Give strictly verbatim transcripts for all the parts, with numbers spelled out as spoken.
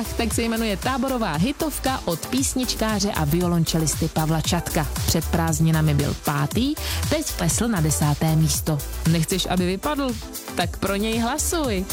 novinách, tak se jmenuje táborová hitovka od písničkáře a violončelisty Pavla Čatka. Před prázdninami byl pátý, teď klesl na desáté místo. Nechceš, aby vypadl? Tak pro něj hlasuj.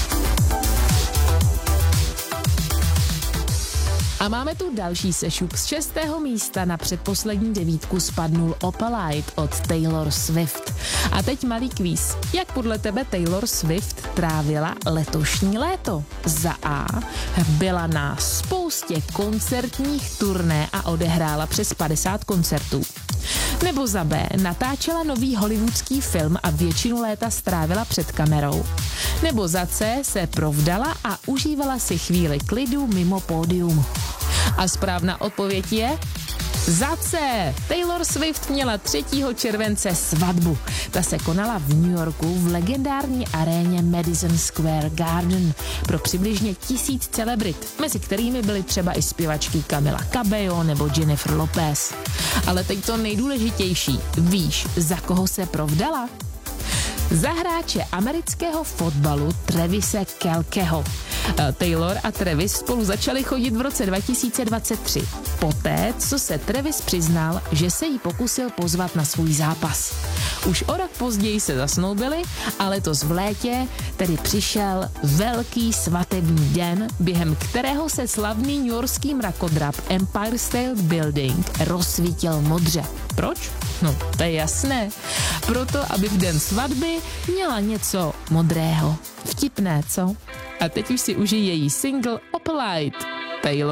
A máme tu další sešup. Z šestého místa na předposlední devítku spadnul Opalite od Taylor Swift. A teď malý kvíz. Jak podle tebe Taylor Swift trávila letošní léto? Za A. Byla na spoustě koncertních turné a odehrála přes padesát koncertů. Nebo za B. Natáčela nový hollywoodský film a většinu léta strávila před kamerou. Nebo za C. Se provdala a užívala si chvíli klidu mimo pódium. A správná odpověď je za C. Taylor Swift měla třetího července svatbu. Ta se konala v New Yorku v legendární aréně Madison Square Garden pro přibližně tisíc celebrit, mezi kterými byly třeba i zpěvačky Camila Cabello nebo Jennifer Lopez. Ale teď to nejdůležitější. Víš, za koho se provdala? Za hráče amerického fotbalu Travise Kelceho. Taylor a Travis spolu začali chodit v roce dva tisíce dvacet tři. Poté, co se Travis přiznal, že se jí pokusil pozvat na svůj zápas. Už o rok později se zasnoubili a letos v létě tedy přišel velký svatební den, během kterého se slavný newyorský mrakodrap Empire State Building rozsvítil modře. Proč? No, to je jasné. Proto, aby v den svatby měla něco modrého. Vtipné, co? A teď už si užij její single Opalite. Taylor